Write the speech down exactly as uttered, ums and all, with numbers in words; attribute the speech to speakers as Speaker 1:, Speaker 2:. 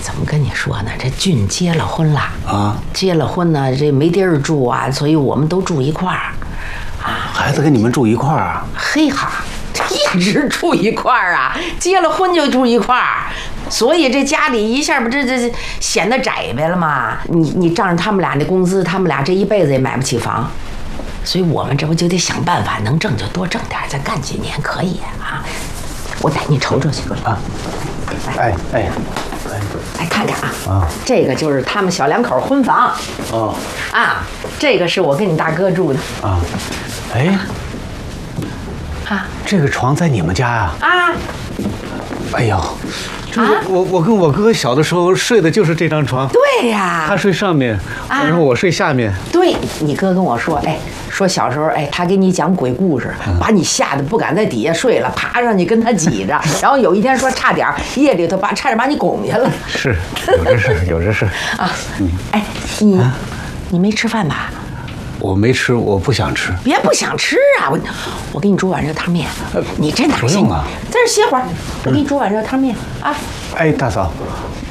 Speaker 1: 怎么跟你说呢？这俊结了婚了
Speaker 2: 啊，
Speaker 1: 结了婚呢，这没地儿住啊，所以我们都住一块儿。啊，
Speaker 2: 孩子跟你们住一块儿啊？
Speaker 1: 嘿哈，一直住一块儿啊，结了婚就住一块儿，所以这家里一下不这这这显得窄呗了嘛。你你仗着他们俩那工资，他们俩这一辈子也买不起房，所以我们这不就得想办法，能挣就多挣点，再干几年可以啊。我带你瞅瞅去
Speaker 2: 啊！哎哎
Speaker 1: 哎，来看看啊！
Speaker 2: 啊，
Speaker 1: 这个就是他们小两口婚房。
Speaker 2: 哦，
Speaker 1: 啊，这个是我跟你大哥住的。
Speaker 2: 啊，哎，
Speaker 1: 啊，
Speaker 2: 这个床在你们家呀？
Speaker 1: 啊，
Speaker 2: 哎呦，这个我我跟我哥小的时候睡的就是这张床。
Speaker 1: 对呀，
Speaker 2: 他睡上面，然后我睡下面。
Speaker 1: 对，你哥跟我说，哎，说小时候，哎，他给你讲鬼故事，把你吓得不敢在底下睡了，爬上去跟他挤着，然后有一天说差点夜里头把差点把你拱下了。
Speaker 2: 是，有这事，有这事
Speaker 1: 啊。哎，你你没吃饭吧？
Speaker 2: 我没吃，我不想吃。
Speaker 1: 别不想吃啊！我我给你煮碗热汤面，你这哪行
Speaker 2: 不用啊，
Speaker 1: 在这歇会儿，我给你煮碗热汤面啊。
Speaker 2: 哎，大嫂，